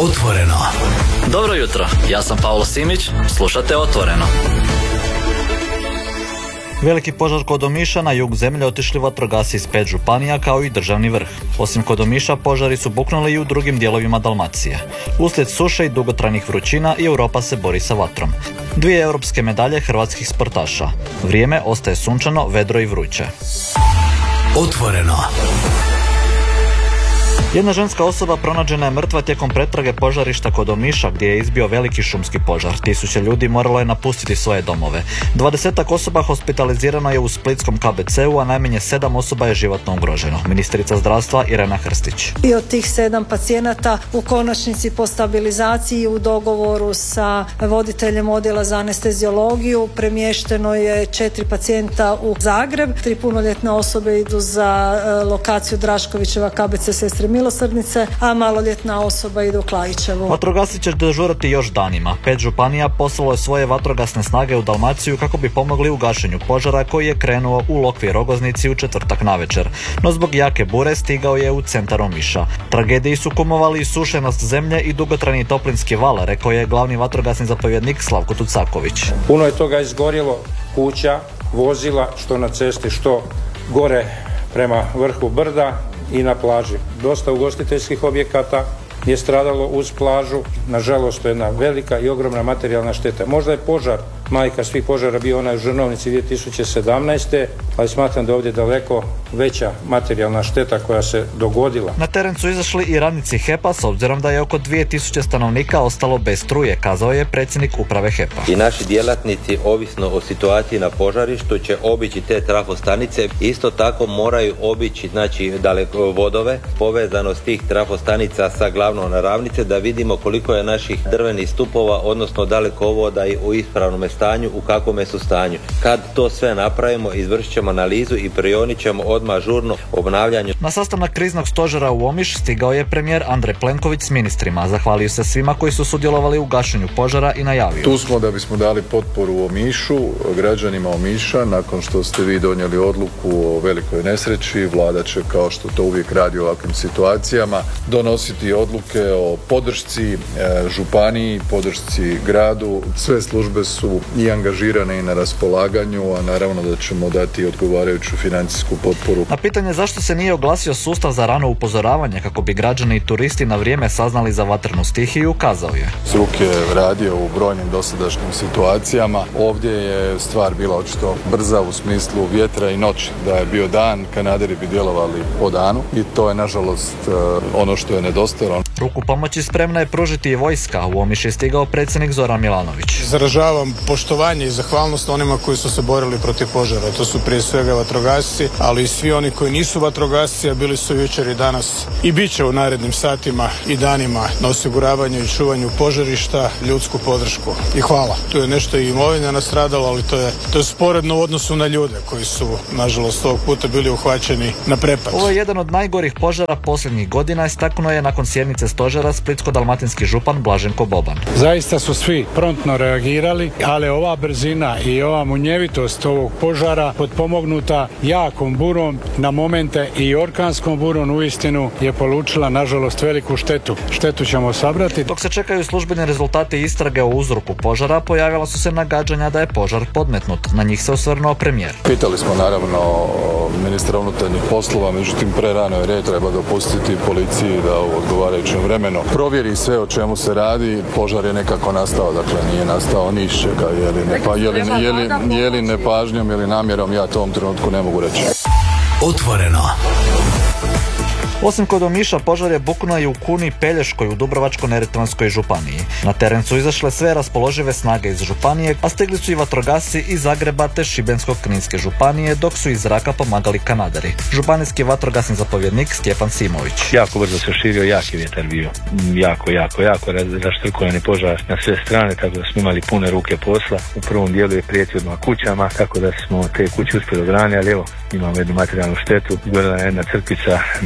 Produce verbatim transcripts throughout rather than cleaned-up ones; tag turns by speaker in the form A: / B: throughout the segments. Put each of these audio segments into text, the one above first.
A: Otvoreno.
B: Dobro jutro, ja sam Pavlo Simić, slušate Otvoreno. Veliki požar kod Omiša, na jug zemlje otišli vatrogasci iz pet županija kao i državni vrh. Osim kod Omiša, požari su buknuli i u drugim dijelovima Dalmacije. Uslijed suše i dugotrajnih vrućina i Europa se bori sa vatrom. Dvije europske medalje hrvatskih sportaša. Vrijeme ostaje sunčano, vedro i vruće.
A: Otvoreno.
B: Jedna ženska osoba pronađena je mrtva tijekom pretrage požarišta kod Omiša gdje je izbio veliki šumski požar. Tisuće ljudi moralo je napustiti svoje domove. Dvadesetak osoba hospitalizirano je u splitskom K B C-u, a najmanje sedam osoba je životno ugroženo. Ministrica zdravstva Irena Hrstić.
C: I od tih sedam pacijenata u konačnici po stabilizaciji u dogovoru sa voditeljem odjela za anesteziologiju premješteno je četiri pacijenta u Zagreb. Tri punoljetne osobe idu za lokaciju Draškovićeva K B C Sestre Milosrdnice, a maloljetna osoba ide u Klajićevu.
B: Vatrogasci će dežurati još danima. Pet županija poslalo je svoje vatrogasne snage u Dalmaciju kako bi pomogli u gašenju požara koji je krenuo u Lokvi Rogoznici u četvrtak navečer. No zbog jake bure stigao je u centar Omiša. Tragediji su kumovali i sušenost zemlje i dugotrajni toplinski val, rekao je glavni vatrogasni zapovjednik Slavko Tucaković.
D: Puno je toga izgorjelo, kuća, vozila, što na cesti, što gore prema vrhu brda i na plaži. Dosta ugostiteljskih objekata je stradalo uz plažu. Nažalost, to je jedna velika i ogromna materijalna šteta. Možda je požar, majka svih požara, bio onaj u Žrnovnici dvije tisuće sedamnaeste. ali smatram da ovdje daleko veća materijalna šteta koja se dogodila.
B: Na teren su izašli i radnici H E P-a s obzirom da je oko dvije tisuće stanovnika ostalo bez struje, kazao je predsjednik uprave H E P-a.
E: I naši djelatnici, ovisno o situaciji na požarištu, će obići te trafostanice. Isto tako moraju obići, znači, dalekovodove, povezanost tih trafostanica sa glavnom ravnice, da vidimo koliko je naših drvenih stupova, odnosno dalekovoda u ispravnom stanju, u kakvome su stanju. Kad to sve napravimo, izvršit ćemo analizu i prionit ćemo odmah žurno obnavljanju.
B: Na sastanak kriznog stožera u Omiš stigao je premijer Andrej Plenković s ministrima. Zahvalio se svima koji su sudjelovali u gašenju požara i najavio:
F: Tu smo da bismo dali potporu Omišu, građanima Omiša. Nakon što ste vi donijeli odluku o velikoj nesreći, vlada će, kao što to uvijek radi u ovakvim situacijama, donositi odluke o podršci županiji, podršci gradu. Sve službe su i angažirane i na raspolaganju, a naravno da ćemo dati odgovarajuću financijsku potporu.
B: Na pitanje zašto se nije oglasio sustav za rano upozoravanje kako bi građani i turisti na vrijeme saznali za vatrenu stihiju, kazao je:
F: Zvuk je radio u brojnim dosadašnjim situacijama. Ovdje je stvar bila očito brza u smislu vjetra i noći. Da je bio dan, kanaderi bi djelovali po danu i to je nažalost ono što je nedostajalo.
B: Ruku pomoći spremna je pružiti i vojska. U Omiš je stigao predsjednik Zoran Milanović.
G: Izražavam poštovanje i zahvalnost onima koji su se borili protiv požara. To su prije svega vatrogasci, ali i svi oni koji nisu vatrogasci, a bili su jučer i danas i bit će u narednim satima i danima na osiguravanju i čuvanju požarišta, ljudsku podršku. I hvala. Tu je nešto i imovina nastradala, ali to je, to je sporedno u odnosu na ljude koji su, nažalost, ovog puta bili uhvaćeni na prepad.
B: Ovo je jedan od najgorih požara posljednjih godina, istaknuo je nakon sjednice stožera splitsko-dalmatinski župan Blaženko Boban.
H: Zaista su svi promptno reagirali, ali ova brzina i ova munjevitost ovog požara potpomognuta jakom burom na momente i orkanskom burom uistinu je polučila nažalost veliku štetu. Štetu ćemo sabrati.
B: Dok se čekaju službeni rezultati istrage o uzroku požara, pojavila su se nagađanja da je požar podmetnut. Na njih se osvrnuo premijer.
F: Pitali smo naravno ministra unutarnjih poslova, međutim prerano je red, treba dopustiti policiji da u odgovarajućem vremenu provjeri sve o čemu se radi. Požar je nekako nastao, dakle nije nastao ni iz čega, je li, nepa, je li, je li, je li nepažnjom ili namjerom, ja to u ovom trenutku ne mogu reći.
A: Otvoreno.
B: Osim kod Omiša, požar je buknuo i u Kuni Pelješkoj u Dubrovačko-neretvanskoj županiji. Na teren su izašle sve raspoložive snage iz županije, a stigli su i vatrogasci iz Zagreba te Šibensko-kninske županije, dok su iz zraka pomagali kanaderi. Županijski vatrogasni zapovjednik Stjepan Simović.
I: Jako brzo se širio, jaki vjetar bio. Jako, jako, jako raštrkovan je požar na sve strane, tako da smo imali pune ruke posla. U prvom dijelu je prijetio odmah kućama, tako da smo te kuće uspjeli odraniti, ali evo, imamo jednu materijalnu štetu. Gorila je jedna crkvica na groblju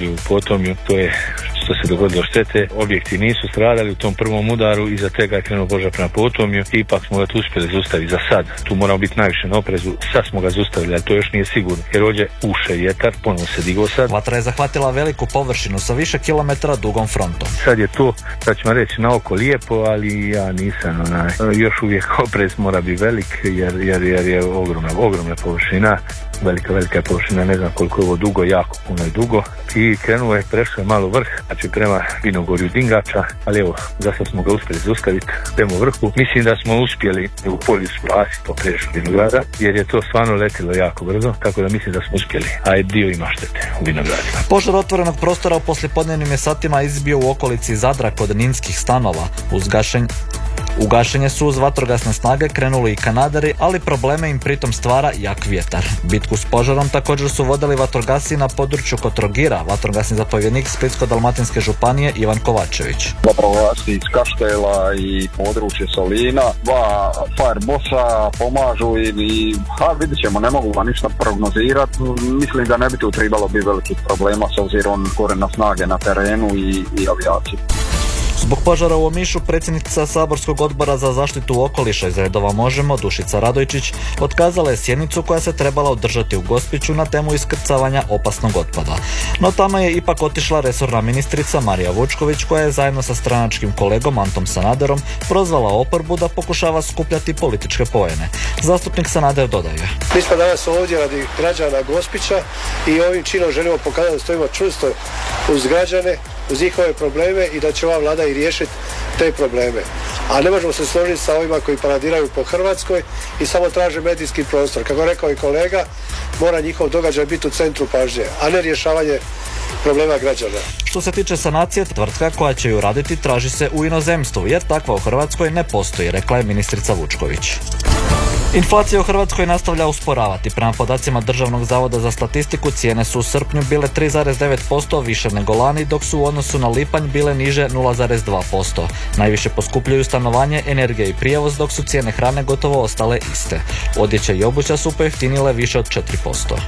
I: bili u potomju, to je što se dogodilo štete. Objekti nisu stradali u tom prvom udaru, iza tega je krenuo požar prema potomju i ipak smo ga tu uspjeli zaustaviti za sad. Tu moramo biti najviše na oprezu, sad smo ga zaustavili, ali to još nije sigurno, jer ovdje uše vjetar, ponovo se digao sad.
B: Vatra je zahvatila veliku površinu sa više kilometara dugom frontom.
I: Sad je to, sad ćemo reći, na oko lijepo, ali ja nisam onaj, još uvijek oprez mora biti velik, jer, jer, jer je ogromna, ogromna površina. Velika, velika je površina, ne znam koliko je ovo dugo, jako puno je dugo. I krenuo je, prešao je malo vrh, znači prema Vinogorju Dingača, ali evo, za sad smo ga uspjeli zaustaviti prema vrhu. Mislim da smo uspjeli u polju splasiti po prešu vinograda, jer je to stvarno letilo jako brzo, tako da mislim da smo uspjeli, a je dio ima štete u vinogradima.
B: Požar otvorenog prostora u poslijepodnevnim je satima izbio u okolici Zadra kod ninskih stanova. Uz gašenje U gašenje su uz vatrogasne snage krenuli i kanaderi, ali probleme im pritom stvara jak vjetar. Bitku s požarom također su vodili vatrogasci na području kod Trogira, vatrogasni zapovjednik Splitsko-dalmatinske županije Ivan Kovačević.
J: Vatrogasci iz Kaštela i područje Solina, dva firebossa pomažu i, i ha, vidit ćemo, ne mogu vam ništa prognozirati. Mislim da ne bi tu trebalo biti velikih problema s obzirom gore na snage na terenu i, i avijaciju.
B: Zbog požara u Omišu predsjednica saborskog odbora za zaštitu okoliša iz redova Možemo, Dušica Radojčić, otkazala je sjednicu koja se trebala održati u Gospiću na temu iskrcavanja opasnog otpada. No tamo je ipak otišla resorna ministrica Marija Vučković, koja je zajedno sa stranačkim kolegom Antom Sanaderom prozvala oporbu da pokušava skupljati političke poene. Zastupnik Sanader dodaje:
K: Mi smo danas ovdje radi građana Gospića i ovim činom želimo pokazati da stojimo čvrsto uz građane, uz njihove probleme i da će ova vlada i riješiti te probleme. A ne možemo se složiti sa ovima koji paradiraju po Hrvatskoj i samo traže medijski prostor. Kako je rekao i kolega, mora njihov događaj biti u centru pažnje, a ne rješavanje problema građana.
B: Što se tiče sanacije, tvrtka koja će ju raditi traži se u inozemstvu, jer takva u Hrvatskoj ne postoji, rekla je ministrica Vučković. Inflacija u Hrvatskoj nastavlja usporavati. Prema podacima Državnog zavoda za statistiku, cijene su u srpnju bile tri zarez devet posto više nego lani, dok su u odnosu na lipanj bile niže nula zarez dva posto. Najviše poskupljuju stanovanje, energija i prijevoz, dok su cijene hrane gotovo ostale iste. Odjeća i obuća su pojeftinile više od četiri posto.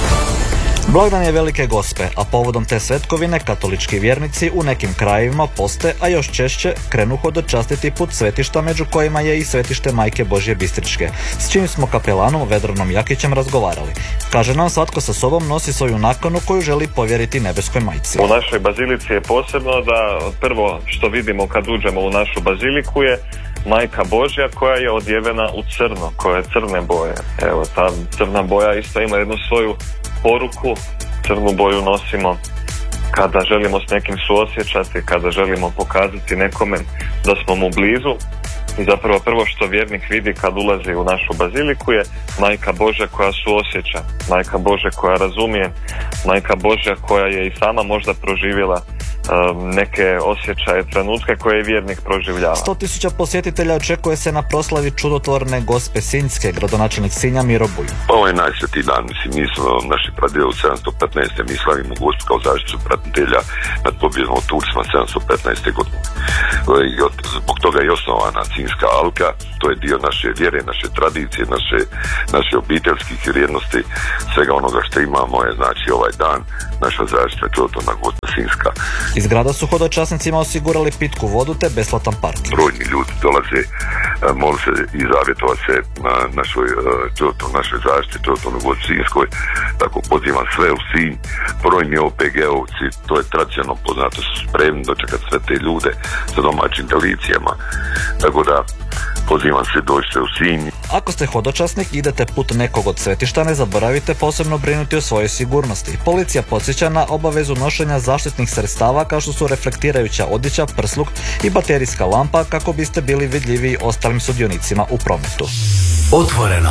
B: Blagdan je Velike Gospe, a povodom te svetkovine katolički vjernici u nekim krajevima poste, a još češće krenu hodočastiti put svetišta, među kojima je i svetište Majke Božje Bistričke, s čim smo kapelanom Vedranom Jakićem razgovarali. Kaže nam, svatko sa sobom nosi svoju nakanu koju želi povjeriti nebeskoj majci.
L: U našoj bazilici je posebno da prvo što vidimo kad uđemo u našu baziliku je Majka Božja koja je odjevena u crno, koja je crne boje. Evo, ta crna boja isto ima jednu svoju poruku. Crnu boju nosimo kada želimo s nekim suosjećati, kada želimo pokazati nekome da smo mu blizu. I zapravo prvo što vjernik vidi kad ulazi u našu baziliku je Majka Božja koja suosjeća, Majka Božja koja razumije, Majka Božja koja je i sama možda proživjela um, neke osjećaje, trenutke koje je vjernik proživljava.
B: sto tisuća posjetitelja očekuje se na proslavi čudotvorne Gospe Sinjske, gradonačelnik Sinja Miro Bulj.
M: Ovo je najsvetiji dan, mislim, mi smo naši pradjedovi u sedamsto petnaeste. mi slavimo Gospu kao zaštitu pratitelja nad pobjedom od Turcima sedamsto petnaeste. godine. I od, zbog toga je osnovana Sinjska alka, to je dio naše vjere, naše tradicije, naše, naše obiteljskih vrijednosti, svega onoga što imamo je, znači, ovaj dan, naša zaštita čudotvorna Gospa Sinjska.
B: Iz grada su hodočasnicima osigurali pitku vodu te besplatan parking.
M: Brojni ljudi dolaze, moli se i zavjetova se na našoj, našoj zaštiti, čudotvornoj Gospi Sinjskoj, tako pozivam sve u Sinj, brojni O P G-ovci, to je tradicionalno poznato, su spremni dočekati sve te ljude sa domaćim tradicijama, tako da pozivam se, dođite u Sinj.
B: Ako ste hodočasnik i idete put nekog od svetišta, ne zaboravite posebno brinuti o svojoj sigurnosti. Policija podsjeća na obavezu nošenja zaštitnih sredstava kao što su reflektirajuća odjeća, prsluk i baterijska lampa kako biste bili vidljiviji ostalim sudionicima u prometu.
A: Otvoreno.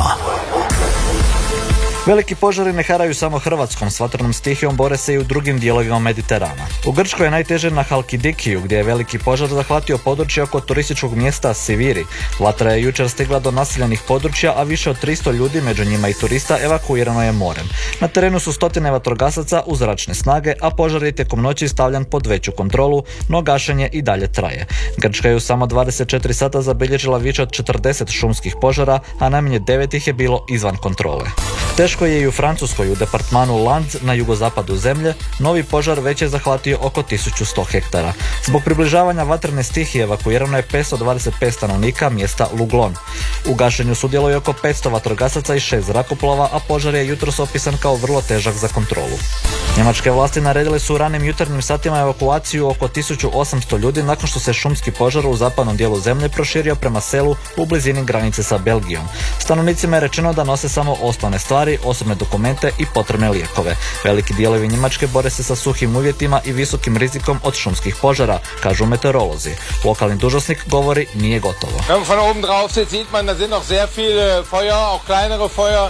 B: Veliki požari ne haraju samo Hrvatskom, s vatrenom stihijom bore se i u drugim dijelovima Mediterana. U Grčkoj je najteže na Halkidikiju, gdje je veliki požar zahvatio područje oko turističkog mjesta Siviri. Vatra je jučer stigla do naseljenih područja, a više od tristo ljudi, među njima i turista, evakuirano je morem. Na terenu su stotine vatrogasaca uz zračne snage, a požar je tijekom noći stavljan pod veću kontrolu, no gašenje i dalje traje. Grčka je u samo dvadeset četiri sata zabilježila više od četrdeset šumskih požara, a najmanje devet ih je bilo izvan kontrole. Teško Njemačkoj je i u Francuskoj u departmanu Lanz na jugozapadu zemlje novi požar već je zahvatio oko tisuću sto hektara. Zbog približavanja vatrene stihije evakuirano je petsto dvadeset pet stanovnika mjesta Luglon. U gašenju sudjeluje oko petsto vatrogasaca i šest zrakoplova, a požar je jutros opisan kao vrlo težak za kontrolu. Njemačke vlasti naredile su u ranim jutarnjim satima evakuaciju oko tisuću osamsto ljudi nakon što se šumski požar u zapadnom dijelu zemlje proširio prema selu u blizini granice sa Belgijom. Stanovnicima je rečeno da nose samo osnovne stvari, osobne dokumente i potrebne lijekove. Veliki dijelovi Njemačke bore se sa suhim uvjetima i visokim rizikom od šumskih požara, kažu meteorolozi. Lokalni dužnosnik govori nije gotovo.
N: Von oben drauf sieht man da sind noch sehr viele Feuer, auch kleinere Feuer.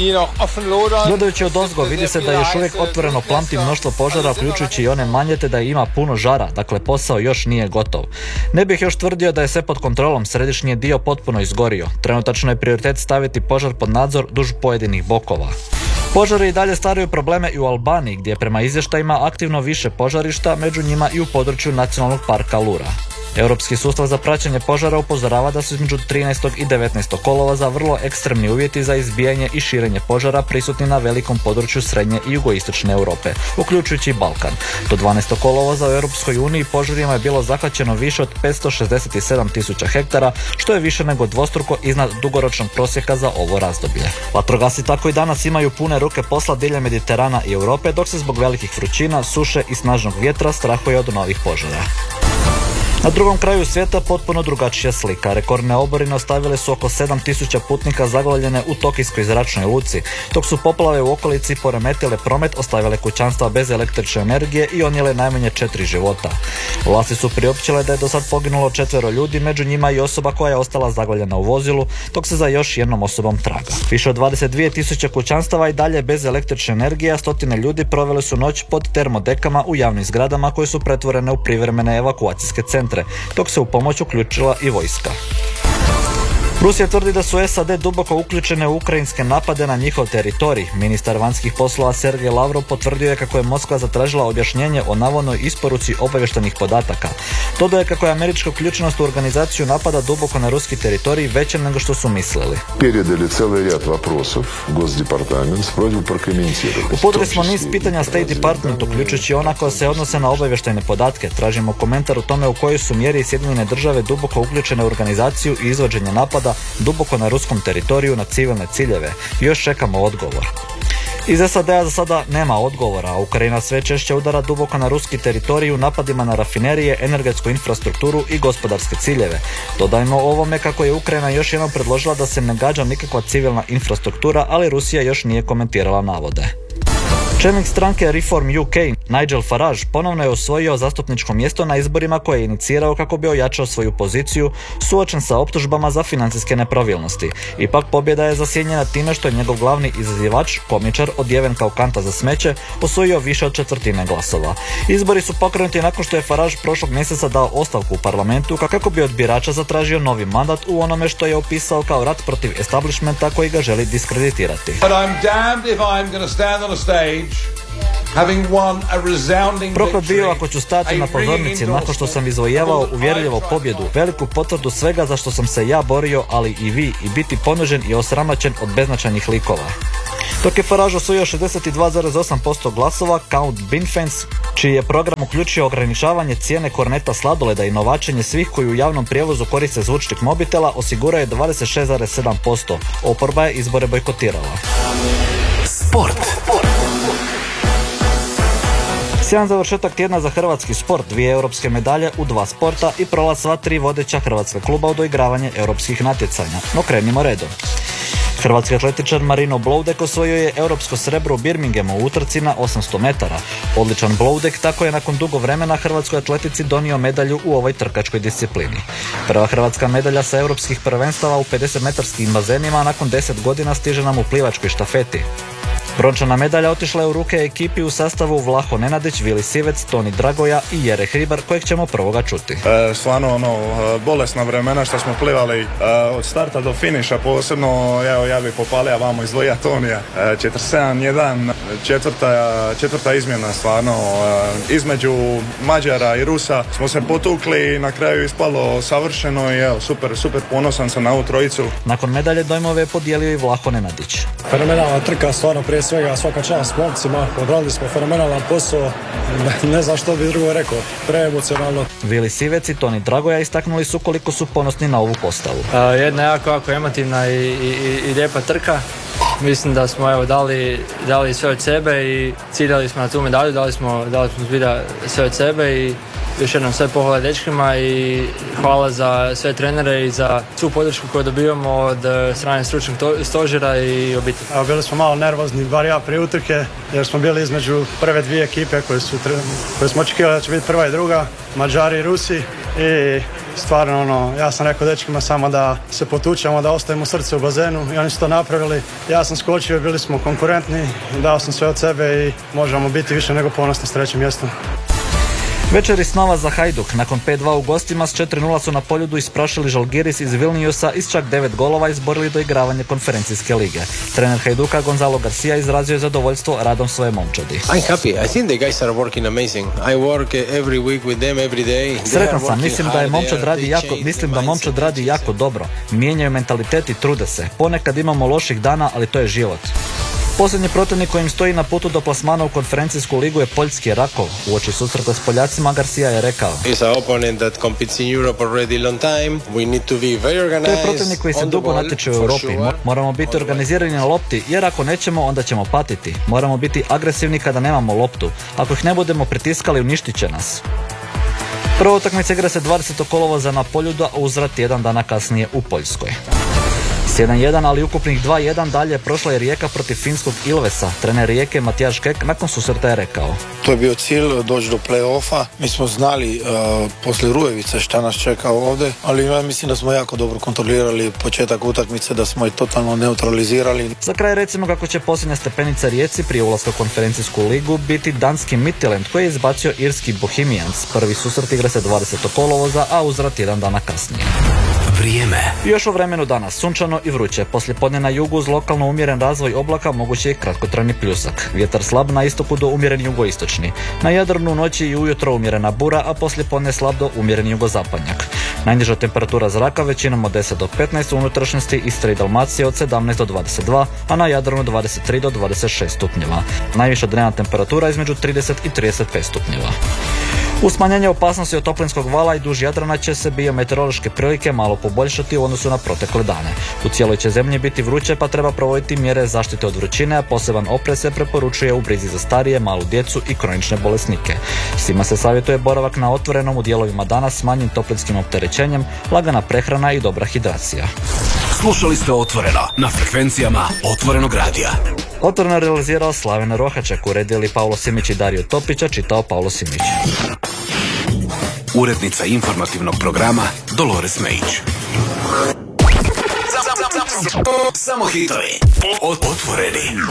B: Gledajući od ozgo vidi se da je još uvijek otvoreno plamti mnoštvo požara, uključujući i one manje, te da ima puno žara, dakle posao još nije gotov. Ne bih još tvrdio da je sve pod kontrolom, središnji je dio potpuno izgorio. Trenutačno je prioritet staviti požar pod nadzor duž pojedinih bokova. Požari i dalje stvaraju probleme i u Albaniji, gdje je prema izvještajima aktivno više požarišta, među njima i u području nacionalnog parka Lura. Europski sustav za praćenje požara upozorava da su između trinaestog i devetnaestog kolovoza vrlo ekstremni uvjeti za izbijanje i širenje požara prisutni na velikom području srednje i jugoistočne Europe, uključujući i Balkan. Do dvanaestog kolovoza u Europskoj uniji požarima je bilo zahvaćeno više od petsto šezdeset sedam tisuća hektara, što je više nego dvostruko iznad dugoročnog prosjeka za ovo razdoblje. Vatrogasci tako i danas imaju pune ruke posla diljem Mediterana i Europe, dok se zbog velikih vrućina, suše i snažnog vjetra strahuje od novih požara. Na drugom kraju svijeta potpuno drugačija slika. Rekordne oborine ostavile su oko sedam tisuća putnika zaglavljene u tokijskoj zračnoj luci, dok su poplave u okolici poremetile promet, ostavile kućanstva bez električne energije i odnijele najmanje četiri života. Vlasti su priopćile da je do sad poginulo četvero ljudi, među njima i osoba koja je ostala zaglavljena u vozilu, dok se za još jednom osobom traga. Više od dvadeset dvije tisuće kućanstava i dalje bez električne energije, a stotine ljudi provele su noć pod termodekama u javnim zgradama koje su pretvorene u privremene evakuacijske centre, dok se u pomoć uključila i vojska. Rusija tvrdi da su S A D duboko uključene u ukrajinske napade na njihov teritorij. Ministar vanjskih poslova Sergej Lavrov potvrdio je kako je Moskva zatražila objašnjenje o navodnoj isporuci obavještajnih podataka. Dodao je kako je američka uključenost u organizaciju napada duboko na ruski teritorij veća nego što su mislili. Uputili smo niz pitanja State Department, uključujući ona koja se odnose na obavještajne podatke. Tražimo komentar o tome u kojoj su mjeri Sjedinjene države duboko uključene u organizaciju i izvođenje napada duboko na ruskom teritoriju na civilne ciljeve. Još čekamo odgovor. Iz S A D-a za sada nema odgovora, a Ukrajina sve češće udara duboko na ruski teritorij u napadima na rafinerije, energetsku infrastrukturu i gospodarske ciljeve. Dodajmo ovome kako je Ukrajina još jednom predložila da se ne gađa nikakva civilna infrastruktura, ali Rusija još nije komentirala navode. Čelnik stranke Reform U K, Nigel Farage, ponovno je osvojio zastupničko mjesto na izborima koje je inicirao kako bi ojačao svoju poziciju, suočen sa optužbama za financijske nepravilnosti. Ipak pobjeda je zasjenjena time što je njegov glavni izazivač, komičar, odjeven kao kanta za smeće, osvojio više od četvrtine glasova. Izbori su pokrenuti nakon što je Farage prošlog mjeseca dao ostavku u parlamentu kako bi od birača zatražio novi mandat u onome što je opisao kao rat protiv establishmenta koji ga želi diskreditirati. Proklet bio ako ću stati na pozornici nakon što sam izvojevao uvjerljivo pobjedu, veliku potvrdu svega za što sam se ja borio, ali i vi, i biti ponužen i osramoćen od beznačajnih likova. Dok je Farage osvojio šezdeset dva zarez osam posto glasova, Count Binfens, čiji je program uključio ograničavanje cijene korneta sladoleda i novačenje svih koji u javnom prijevozu koriste zvučnik mobitela, osigurao je dvadeset šest zarez sedam posto. Oporba je izbore bojkotirala.
A: Sport.
B: Sjajan završetak tjedna za hrvatski sport, dvije europske medalje u dva sporta i prolaz sva tri vodeća hrvatska kluba u doigravanje europskih natjecanja. No krenimo redom. Hrvatski atletičar Marino Bloudek osvojio je europsko srebro u Birminghamu u utrci na osamsto metara. Odličan Bloudek tako je nakon dugo vremena hrvatskoj atletici donio medalju u ovoj trkačkoj disciplini. Prva hrvatska medalja sa europskih prvenstava u pedeset metarskim bazenima nakon deset godina stiže nam u plivačkoj štafeti. Brončana medalja otišla je u ruke ekipi u sastavu Vlaho Nenadić, Vili Sivec, Toni Dragoja i Jere Hribar, kojeg ćemo prvoga čuti.
O: E, stvarno ono, bolesna vremena što smo plivali e, od starta do finiša, posebno evo, ja bih popalio vamo izdvojio Tonija. E, četrdeset sedam jedan, četvrta, četvrta izmjena stvarno. E, između Mađara i Rusa smo se potukli i na kraju ispalo savršeno i evo, super, super ponosan sam na ovu trojicu.
B: Nakon medalje dojmove je podijelio i Vlaho Nenadić.
P: Fenomenalna trka, stvarno prije svega svaka čast momcima, odradili smo fenomenalan posao, ne, ne znam što bi drugo rekao, preemocionalno.
B: Vili Sivec i Toni Dragoja istaknuli su koliko su ponosni na ovu postavu.
Q: Uh, jedna jako, jako emotivna i, i, i lijepa trka. Mislim da smo evo, dali, dali sve od sebe i ciljali smo na tu medalju, dali smo, dali smo zbilja sve od sebe i još jednom sve pohvale dečkima i hvala za sve trenere i za svu podršku koju dobivamo od strane stručnog stožera i obitelji.
P: Evo, bili smo malo nervozni, bar ja prije utrke, jer smo bili između prve dvije ekipe koje, su, koje smo očekivali da će biti prva i druga, Mađari i Rusi, i stvarno ono, ja sam rekao dečkima samo da se potučemo, da ostavimo srce u bazenu i oni su to napravili. Ja sam skočio i bili smo konkurentni, dao sam sve od sebe i možemo biti više nego ponosni s trećim mjestom.
B: Večeri snova za Hajduk. Nakon pet dva u gostima s četiri nula su na Poljudu isprašili Žalgiris iz Vilniusa i s čak devet golova izborili doigravanje konferencijske lige. Trener Hajduka Gonzalo Garcia izrazio je zadovoljstvo radom svoje momčadi.
R: I'm happy. I think the guys are working amazing. I work every week with them every day.
B: Sretan sam, mislim da je momčad radi jako, mislim da momčad radi jako dobro. Mijenjaju mentalitet i trude se. Ponekad imamo loših dana, ali to je život. Posljednji protivnik kojim stoji na putu do plasmana u konferencijsku ligu je poljski Rakov. Uoči susreta s Poljacima Garcia je rekao: to je protivnik koji se dugo natječe u Europi. Moramo biti organizirani na lopti, jer ako nećemo, onda ćemo patiti. Moramo biti agresivni kada nemamo loptu. Ako ih ne budemo pritiskali, uništit će nas. Prva utakmica igra se dvadesetog kolovoza na Poljudu, a uzvrat jedan dana kasnije u Poljskoj. S jedan jedan, ali ukupnih dva jedan dalje prošla je Rijeka protiv finskog Ilvesa. Trener Rijeke Matijaš Kek nakon susreta je rekao:
S: to je bio cilj, doći do play-offa. Mi smo znali uh, poslije Rujevice šta nas čeka ovdje, ali ja mislim da smo jako dobro kontrolirali početak utakmice, da smo i totalno neutralizirali.
B: Za kraj recimo kako će posljednja stepenica Rijeci prije ulaska u konferencijsku ligu biti danski Midtjylland koji je izbacio irski Bohemians. Prvi susret igra se dvadesetog kolovoza, a uzvrat jedan dana kasnije.
A: Vrijeme.
B: Još u vremenu danas, sunčano i vruće. Poslijepodne na jugu uz lokalno umjeren razvoj oblaka moguće je kratkotrajni pljusak. Vjetar slab na istoku do umjeren jugoistočni. Na Jadranu noći i ujutro umjerena bura, a poslijepodne slab do umjeren jugozapadnjak. Najniža temperatura zraka većinom od deset do petnaest, u unutrašnjosti Istre i Dalmacije od sedamnaest do dvadeset dva, a na Jadranu dvadeset tri do dvadeset šest stupnjeva. Najviša dnevna temperatura između trideset i trideset pet stupnjeva. Uz smanjenje opasnosti od toplinskog vala i duž Jadrana će se biometeorološke prilike malo poboljšati u odnosu na protekle dane. U cijeloj će zemlji biti vruće, pa treba provoditi mjere zaštite od vrućine, a poseban oprez se preporučuje u brizi za starije, malu djecu i kronične bolesnike. Svima se savjetuje boravak na otvorenom u dijelovima dana s manjim toplinskim opterećenjem, lagana prehrana i dobra hidracija.
A: Slušali ste Otvoreno na frekvencijama Otvorenog radija.
B: Otvoreno realizirao Slaven Rohaček, uredili Paulo Simić i Dario Topića, čitao Paulo Simić.
A: Urednica informativnog programa Dolores Mejić. Samo hitovi. Otvoreni.